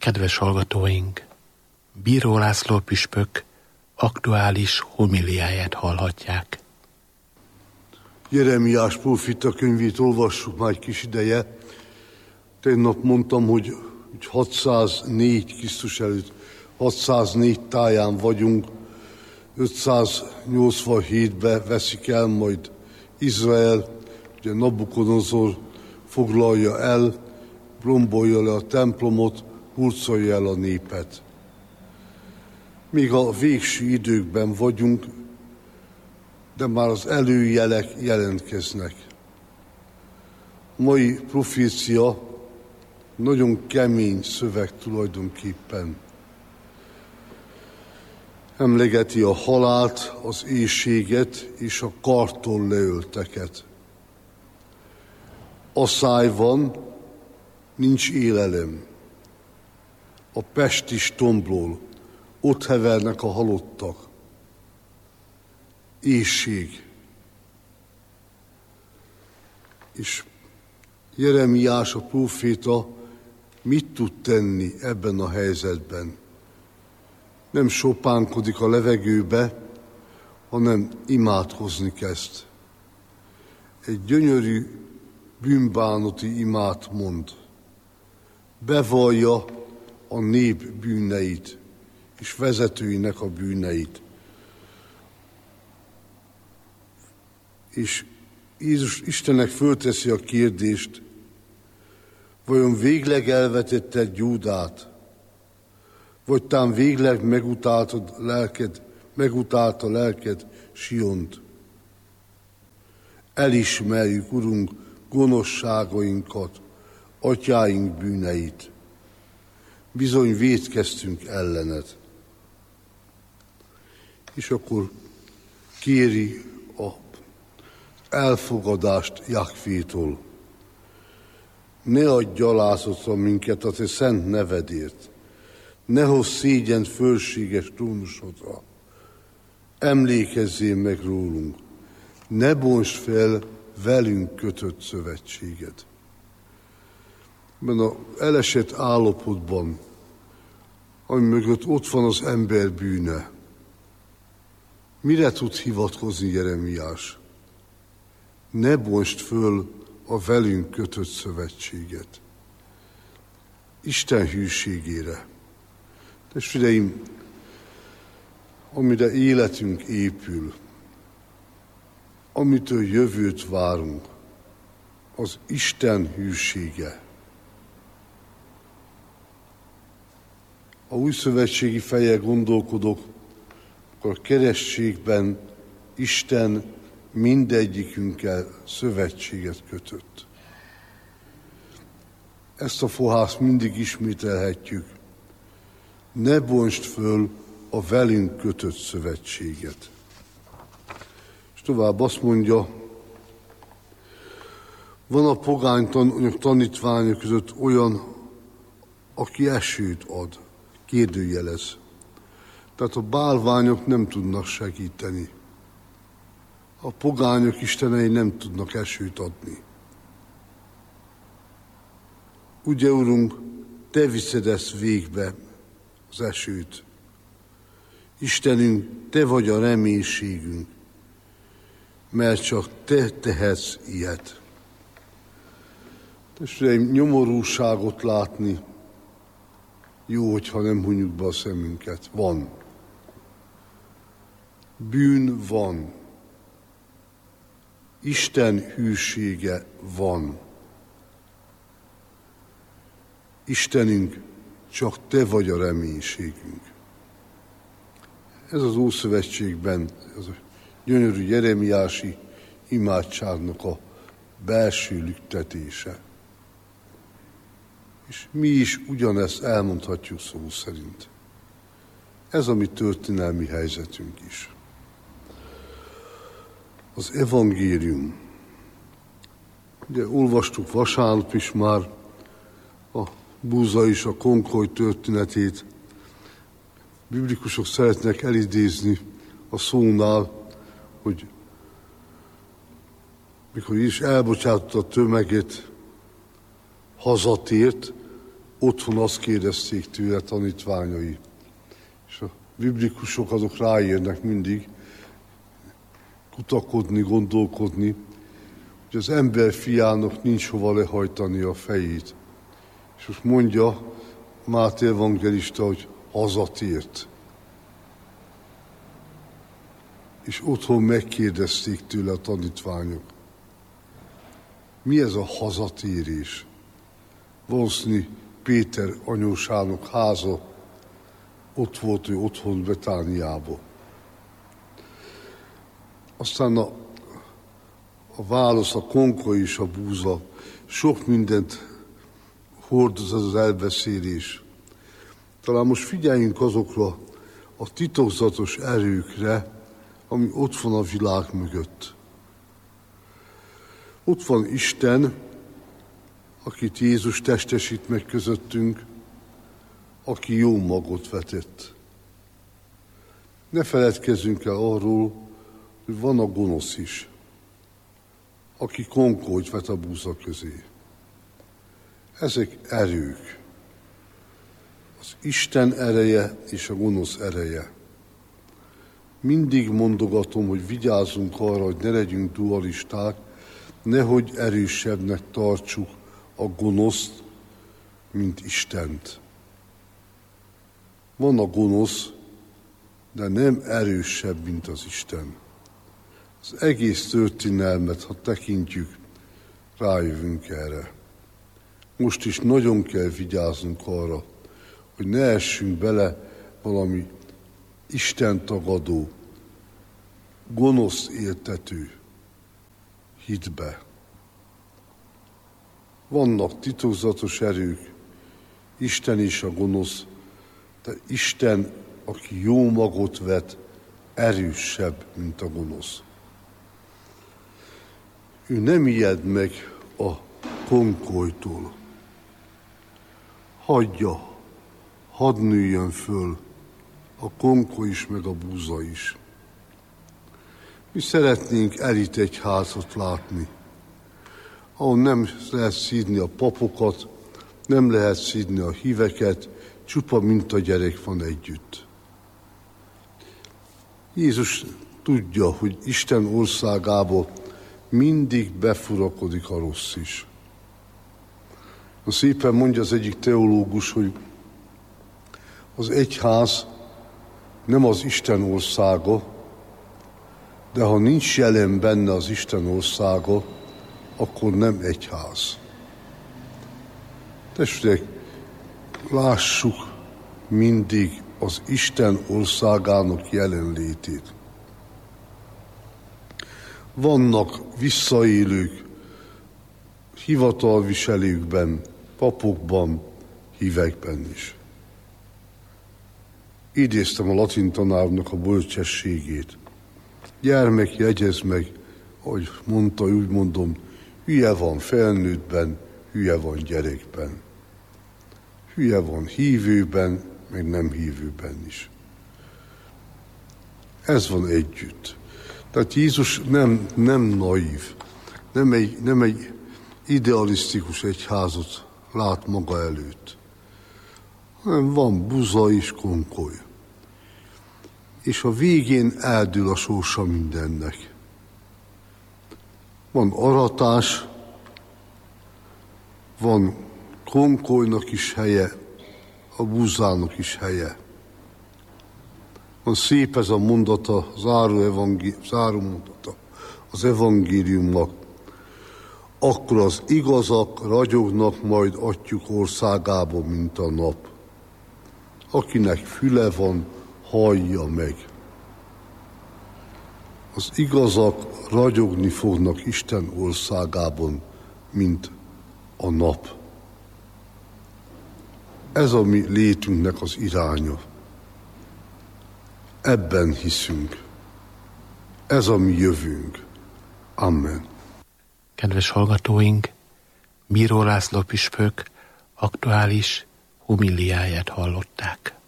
Kedves hallgatóink, Bíró László püspök aktuális homiliáját hallhatják. Jeremiás próféta könyvét olvassuk már egy kis ideje. Tegnap mondtam, hogy 604 Krisztus előtt, 604 táján vagyunk. 587-ben veszik el majd Izrael, ugye Nabukodonozor foglalja el, rombolja le a templomot, hurcolja el a népet. Még a végső időkben vagyunk, de már az előjelek jelentkeznek. A mai profécia nagyon kemény szöveg tulajdonképpen. Emlegeti a halált, az éhséget és a kartól leölteket. Asszály van, nincs élelem. A Pest is tomblól, ott hevernek a halottak. Éhség. És Jeremiás a próféta mit tud tenni ebben a helyzetben? Nem sopánkodik a levegőbe, hanem imádkozni kezd. Egy gyönyörű bűnbánati imát mond. Bevallja a nép bűneit és vezetőinek a bűneit. És Jézus Istennek fölteszi a kérdést, vajon végleg elvetetted Júdát, vagy tán végleg megutálta lelked Siont. Elismerjük, Urunk, gonoszságainkat, atyáink bűneit. Bizony vétkeztünk ellened. És akkor kéri az elfogadást Jahvétól. Ne adj gyalázatra minket a te szent nevedért. Ne hozz szégyent fölséges trónusodra. Emlékezzél meg rólunk. Ne bontsd fel velünk kötött szövetséget. Ebben az elesett állapotban, ami mögött ott van az ember bűne, mire tud hivatkozni Jeremiás? Ne bontsd föl a velünk kötött szövetséget. Isten hűségére. Testvéreim, amire életünk épül, amitől jövőt várunk, az Isten hűsége. A újszövetségi fejjel gondolkodok, akkor a keresztségben Isten mindegyikünkkel szövetséget kötött. Ezt a fohászt mindig ismételhetjük. Ne bontsd föl a velünk kötött szövetséget. És tovább azt mondja, van a pogány tanítványok között olyan, aki esőt ad, kérdőjelez. Tehát a bálványok nem tudnak segíteni. A pogányok istenei nem tudnak esőt adni. Ugye, Urunk, te viszed ezt végbe, az esőt. Istenünk, te vagy a reménységünk, mert csak te tehetsz ilyet. Testvéreim, nyomorúságot látni jó, hogyha nem hunyjuk be a szemünket. Van. Bűn van. Isten hűsége van. Istenünk, csak te vagy a reménységünk. Ez az Ószövetségben, ez a gyönyörű jeremiási imádságnak a belső lüktetése. És mi is ugyanezt elmondhatjuk szó szerint. Ez a mi történelmi helyzetünk is. Az evangélium. Ugye olvastuk vasárnap is már a Búza és a Konkoly történetét. Biblikusok szeretnek elidézni a szónál, hogy mikor is elbocsátott a tömeget, hazatért, otthon azt kérdezték tőle tanítványai. És a biblikusok azok ráérnek mindig kutakodni, gondolkodni, hogy az ember fiának nincs hova lehajtani a fejét. És most mondja Máté evangélista, hogy hazatért. És otthon megkérdezték tőle a tanítványok. Mi ez a hazatérés? Valószínű Péter anyósának háza, ott volt ő otthon Betániában. Aztán a válasz, a konka és a búza, sok mindent hordoz ez az elbeszélés. Talán most figyeljünk azokra a titokzatos erőkre, ami ott van a világ mögött. Ott van Isten, akit Jézus testesít meg közöttünk, aki jó magot vetett. Ne feledkezzünk el arról, hogy van a gonosz is, aki konkót vet a búza közé. Ezek erők. Az Isten ereje és a gonosz ereje. Mindig mondogatom, hogy vigyázzunk arra, hogy ne legyünk dualisták, nehogy erősebbnek tartsuk a gonoszt, mint Istent. Van a gonosz, de nem erősebb, mint az Isten. Az egész történelmet, ha tekintjük, rájövünk erre. Most is nagyon kell vigyáznunk arra, hogy ne essünk bele valami Isten tagadó, gonosz éltető hitbe. Vannak titokzatos erők, Isten is a gonosz, de Isten, aki jó magot vet, erősebb, mint a gonosz. Ő nem ijed meg a konkolytól. Hagyja, hadd nőjön föl a konkoly is, meg a búza is. Mi szeretnénk elit egyházat látni, ahol nem lehet szídni a papokat, nem lehet szídni a híveket, csupa mintagyerek van együtt. Jézus tudja, hogy Isten országába mindig befurakodik a rossz is. Szépen mondja az egyik teológus, hogy az egyház nem az Isten országa, de ha nincs jelen benne az Isten országa, akkor nem egyház. Testvérek, lássuk mindig az Isten országának jelenlétét. Vannak visszaélők hivatalviselőkben, papokban, hívekben is. Idéztem a latin tanárnak a bölcsességét. Gyermek, jegyezd meg, ahogy mondta, úgy mondom, hülye van felnőttben, hülye van gyerekben. Hülye van hívőben, meg nem hívőben is. Ez van együtt. Tehát Jézus nem naív, nem egy idealisztikus egyházat lát maga előtt, hanem van buza és konkoly. És a végén eldől a sorsa mindennek. Van aratás, van konkolynak is helye, a búzának is van szép ez a mondata, záró mondata az evangéliumnak. Akkor az igazak ragyognak majd atyuk országába, mint a nap. Akinek füle van, hallja meg. Az igazak ragyogni fognak Isten országában, mint a nap. Ez a mi létünknek az iránya. Ebben hiszünk. Ez a mi jövőnk. Amen. Kedves hallgatóink, Bíró László püspök aktuális homiliáját hallották.